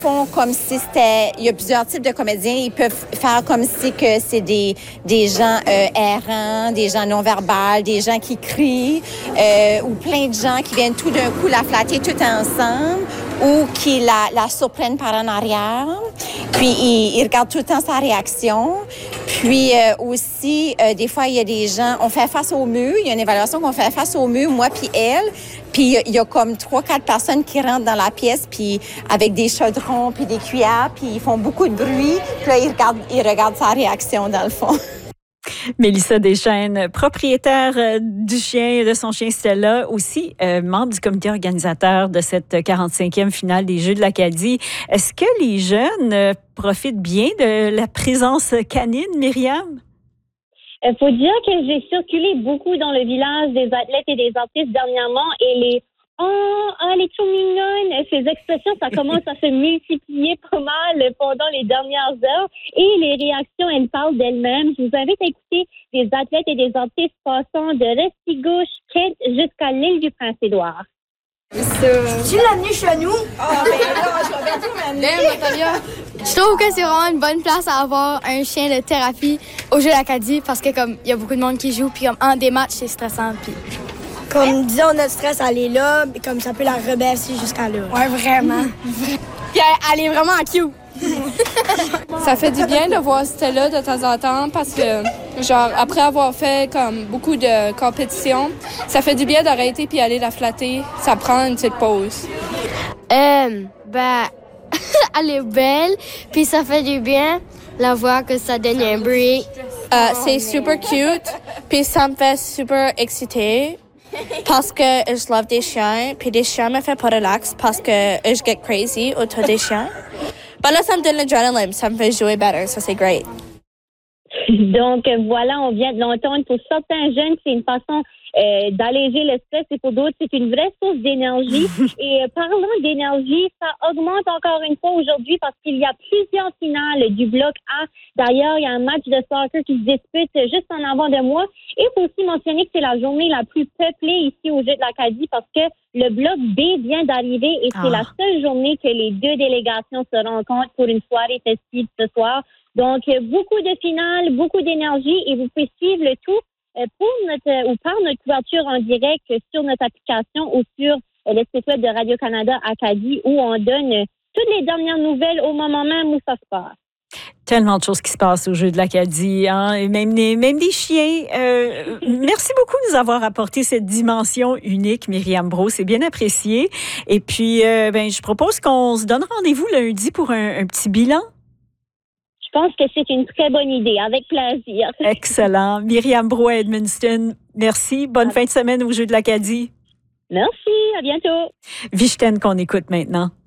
Font comme si c'était... Il y a plusieurs types de comédiens. Ils peuvent faire comme si que c'est des gens errants, des gens non-verbales, des gens qui crient, ou plein de gens qui viennent tout d'un coup la flatter tout ensemble ou qui la surprennent par en arrière. Puis, ils regardent tout le temps sa réaction. Puis aussi, des fois, il y a des gens... On fait face au mur. Il y a une évaluation qu'on fait face au mur, moi puis elle. Puis il y a comme 3-4 personnes qui rentrent dans la pièce, puis avec des chaudrons, puis des cuillères, puis ils font beaucoup de bruit. Puis là, ils regardent sa réaction, dans le fond. Mélissa Deschênes, propriétaire du chien, de son chien Stella, aussi membre du comité organisateur de cette 45e finale des Jeux de l'Acadie. Est-ce que les jeunes profitent bien de la présence canine, Myriam? Il faut dire que j'ai circulé beaucoup dans le village des athlètes et des artistes dernièrement et les « Oh, elle est trop mignonne », ces expressions, ça commence à se multiplier pas mal pendant les dernières heures et les réactions, elles parlent d'elles-mêmes. Je vous invite à écouter des athlètes et des artistes passant de Restigouche, Kent jusqu'à l'île du Prince-Édouard. Tu l'as venu chez nous? Ah, ben là, je vais bien tout, Je trouve que c'est vraiment une bonne place à avoir un chien de thérapie au Jeu d'Acadie parce que comme il y a beaucoup de monde qui joue puis comme en des matchs c'est stressant puis comme disons notre stress elle est là comme ça peut la rebaisser jusqu'à là. Ouais vraiment. Puis elle est vraiment cute. Ça fait du bien de voir Stella de temps en temps parce que, genre, après avoir fait comme beaucoup de compétitions, ça fait du bien d'arrêter puis aller la flatter. Ça prend une petite pause. Elle est belle puis ça fait du bien la voir que ça donne un break. C'est super cute puis ça me fait super exciter parce que je love des chiens puis des chiens me fait pas relax parce que je get crazy autour des chiens. Ben là, ça me donne l'adrénaline, ça me fait jouer better, ça c'est great. Donc voilà, on vient de l'entendre. Pour certains jeunes, c'est une façon d'alléger le stress et pour d'autres, c'est une vraie source d'énergie. Et parlant d'énergie, ça augmente encore une fois aujourd'hui parce qu'il y a plusieurs finales du bloc A. D'ailleurs, il y a un match de soccer qui se dispute juste en avant de moi. Et il faut aussi mentionner que c'est la journée la plus peuplée ici au Jeu de l'Acadie parce que le bloc B vient d'arriver et c'est la seule journée que les deux délégations se rencontrent pour une soirée festive ce soir. Donc, beaucoup de finales, beaucoup d'énergie et vous pouvez suivre le tout par notre couverture en direct sur notre application ou sur le site web de Radio-Canada Acadie où on donne toutes les dernières nouvelles au moment même où ça se passe. Tellement de choses qui se passent au Jeu de l'Acadie, hein? Et même des chiens. Merci beaucoup de nous avoir apporté cette dimension unique, Myriam Brault. C'est bien apprécié. Et puis, je propose qu'on se donne rendez-vous lundi pour un petit bilan. Je pense que c'est une très bonne idée, avec plaisir. Excellent. Myriam Brault à Edmundston, merci. Bonne fin de semaine au Jeu de l'Acadie. Merci, à bientôt. Vichten qu'on écoute maintenant.